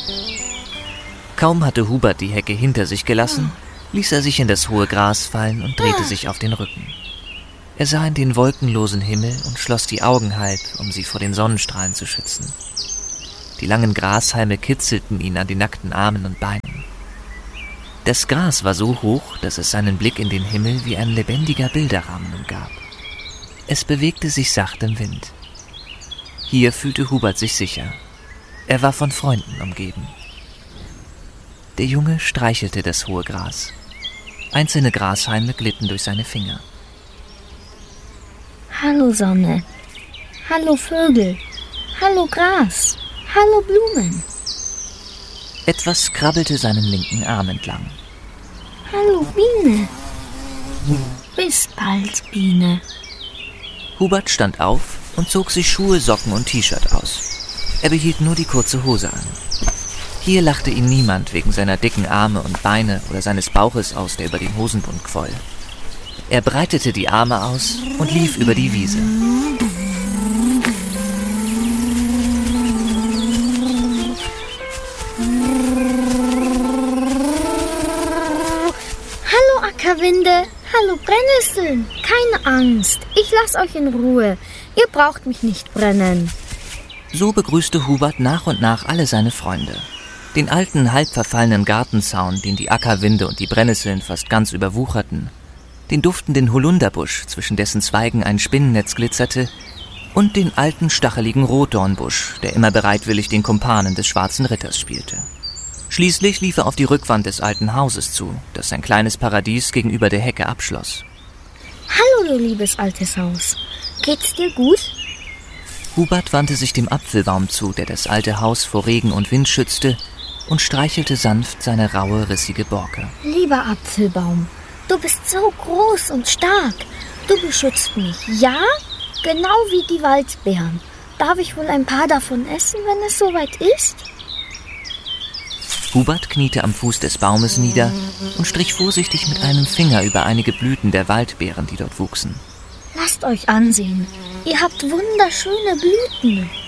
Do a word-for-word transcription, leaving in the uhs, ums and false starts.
Kaum hatte Hubert die Hecke hinter sich gelassen, ließ er sich in das hohe Gras fallen und drehte sich auf den Rücken. Er sah in den wolkenlosen Himmel und schloss die Augen halb, um sie vor den Sonnenstrahlen zu schützen. Die langen Grashalme kitzelten ihn an den nackten Armen und Beinen. Das Gras war so hoch, dass es seinen Blick in den Himmel wie ein lebendiger Bilderrahmen umgab. Es bewegte sich sacht im Wind. Hier fühlte Hubert sich sicher. Er war von Freunden umgeben. Der Junge streichelte das hohe Gras. Einzelne Grashalme glitten durch seine Finger. Hallo Sonne, hallo Vögel, hallo Gras, hallo Blumen. Etwas krabbelte seinen linken Arm entlang. Hallo Biene. Bis bald, Biene. Hubert stand auf und zog sich Schuhe, Socken und T-Shirt aus. Er behielt nur die kurze Hose an. Hier lachte ihn niemand wegen seiner dicken Arme und Beine oder seines Bauches aus, der über den Hosenbund quoll. Er breitete die Arme aus und lief über die Wiese. Hallo Ackerwinde, hallo Brennnesseln, keine Angst, ich lass euch in Ruhe, ihr braucht mich nicht brennen. So begrüßte Hubert nach und nach alle seine Freunde. Den alten, halb verfallenen Gartenzaun, den die Ackerwinde und die Brennnesseln fast ganz überwucherten, den duftenden Holunderbusch, zwischen dessen Zweigen ein Spinnennetz glitzerte, und den alten, stacheligen Rotdornbusch, der immer bereitwillig den Kumpanen des Schwarzen Ritters spielte. Schließlich lief er auf die Rückwand des alten Hauses zu, das sein kleines Paradies gegenüber der Hecke abschloss. Hallo, du liebes altes Haus. Geht's dir gut? Hubert wandte sich dem Apfelbaum zu, der das alte Haus vor Regen und Wind schützte, und streichelte sanft seine raue, rissige Borke. Lieber Apfelbaum, du bist so groß und stark. Du beschützt mich, ja? Genau wie die Waldbeeren. Darf ich wohl ein paar davon essen, wenn es soweit ist? Hubert kniete am Fuß des Baumes nieder und strich vorsichtig mit einem Finger über einige Blüten der Waldbeeren, die dort wuchsen. Lasst euch ansehen. Ihr habt wunderschöne Blüten.